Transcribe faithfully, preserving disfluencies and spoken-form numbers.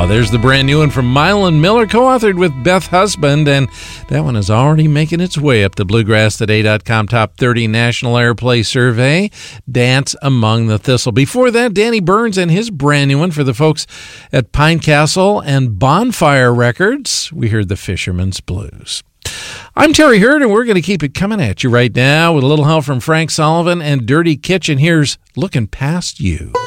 Oh, there's the brand new one from Mylan Miller, co-authored with Beth Husband, and that one is already making its way up the bluegrass today dot com Top thirty National Airplay Survey, Dance Among the Thistle. Before that, Danny Burns and his brand new one for the folks at Pine Castle and Bonfire Records. We heard The Fisherman's Blues. I'm Terry Hurd, and we're going to keep it coming at you right now with a little help from Frank Sullivan and Dirty Kitchen. Here's Looking Past You.